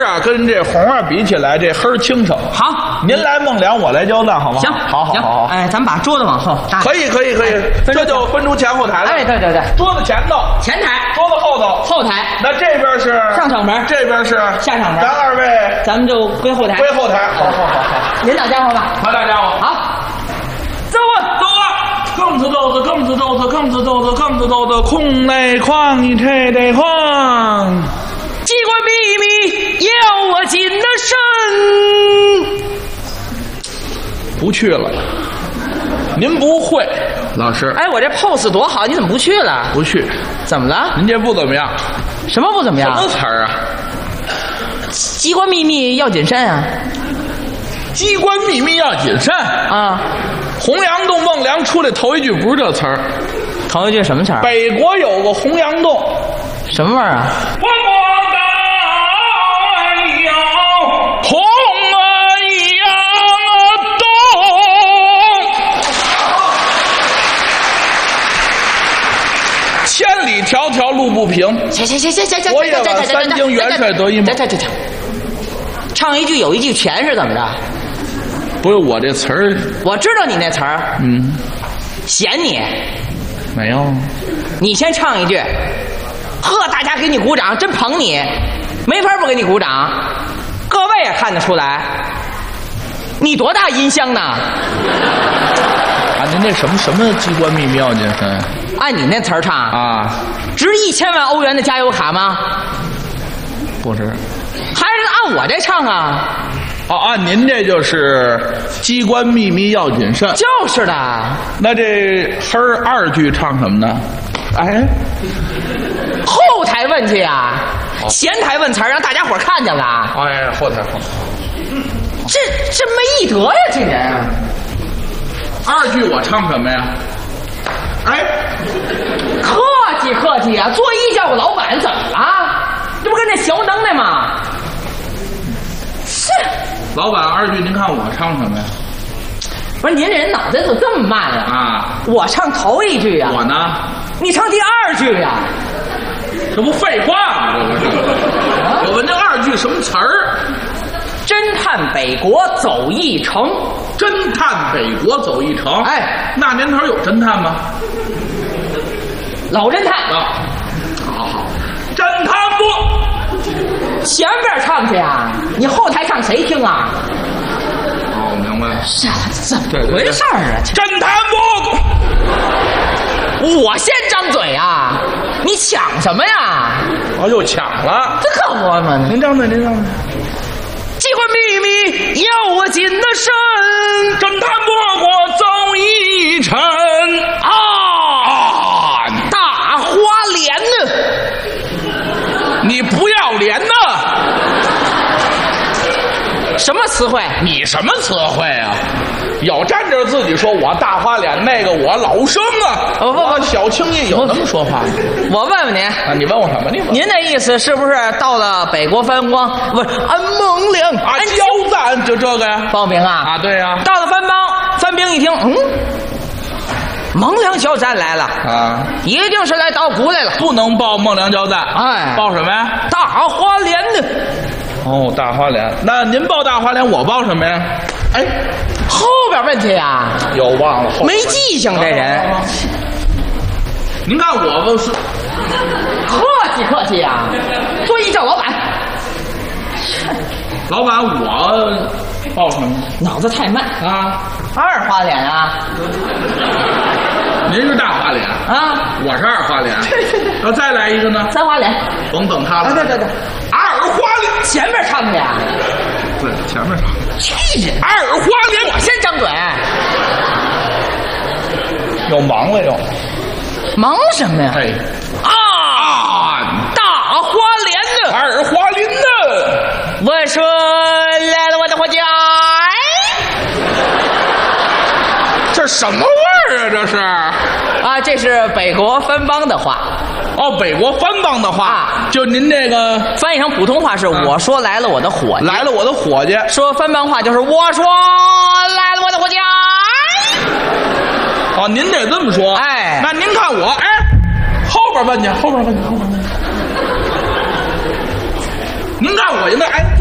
啊，跟这红啊比起来，这黑清省。 好， 您来孟良，我来焦赞，好吗？ 行， 好。 哎，咱们把桌子往后搭。 可以，这就分出前后台了。 哎，对， 桌子前头， 前台； 桌子后头， 后台。 那这边是上场门， 这边是下场门。 咱二位， 咱们就归后台。 归后台。好。 您打家伙吧。 好，打家伙。 好，走啊！ 更子豆子，空内哐一拆得哐。 机关秘密要我紧的身。 不去了，您不会，老师。 哎，我这 pose 多好，你怎么不去了？ 不去， 怎么了？ 您这不怎么样。 什么不怎么样？ 什么词儿啊？ 机关秘密要谨慎啊！ 机关秘密要谨慎啊！ 洪阳洞孟良出来头一句不是这词儿， 头一句什么词儿？ 北国有个洪阳洞， 什么味儿啊？ 我有洪千里迢迢路不平， 行， 我也把三京元帅得一梦。 唱一句有一句全是怎么着？ 不是我这词儿， 我知道你那词儿。嫌你没有。 你先唱一句，呵，大家给你鼓掌，真捧你，没法不给你鼓掌。各位也看得出来，你多大音箱呢？ 啊，您那什么机关秘密要谨慎？ 按你那词儿唱啊， 值1000万欧元的加油卡吗？ 不是， 还是按我这唱啊？ 哦，按您这就是机关秘密要谨慎。 就是的。 那这黑二句唱什么呢？哎， 后台问去呀，前台问词儿，让大家伙看见了。 哎，后台。 这没艺德呀，这人啊！ 二句我唱什么呀？哎， 客气啊！作揖叫我老板，怎么了？这不跟那小能耐吗？是。 老板，二句您看我唱什么呀？ 不是您这人脑袋怎么这么慢呀？ 啊， 我唱头一句呀。 我呢？ 你唱第二句呀。 这不废话吗？这不是。我问这二句什么词儿？ 侦探北国走一程。 侦探北国走一程。 哎， 那年头有侦探吗？ 老侦探。 啊，好，侦探部。 前边唱去啊，你后台唱谁听啊？ 哦，明白了。 是啊，怎么回事啊？ 侦探部，我先张嘴啊，你抢什么呀？ 哦，又抢了， 这可不嘛！ 您张嘴。 机关秘密要我紧的身， 侦探不过走一程啊！ 大花脸呢？ 你不要脸呢？ 什么词汇？ 你什么词汇啊？有站着自己说我大花脸，那个我老生啊！ 不， 小青叶有那么说话吗？ 我问问您啊，你问我什么？ 您的意思是不是到了北国藩邦，不是安孟良啊？交赞就这个呀？ 报名啊？ 啊，对呀。 到了藩邦，藩兵一听，孟良交战来了啊， 一定是来捣鼓来了， 不能报孟良交战。 哎， 报什么呀？ 大花脸呢？ 哦，大花脸。那您报大花脸，我报什么呀？哎， 后边问题呀， 有忘了， 没记性这人。 您看我不是客气呀，作揖叫老板。 老板，我报什么？ 脑子太慢啊！ 二花脸啊！ 您是大花脸啊， 我是二花脸。要再来一个呢？ 三花脸。 甭等他了。 对， 二花脸前面唱的呀。 对，前面唱。 去人！ 二花脸， 我先张嘴。 又忙了又。 忙什么呀？ 哎。 大花脸呢？ 二花脸呢？ 我说来了我的伙计。 这什么味儿啊？这是啊，这是北国藩邦的话。 哦，北国藩邦的话， 啊， 就您这个翻译成普通话是我说来了我的伙计。 来了我的伙计。 说藩邦话就是我说来了我的伙计。 哦，您得这么说。 哎， 那您看我，哎，后边问去。 您告诉我应该挨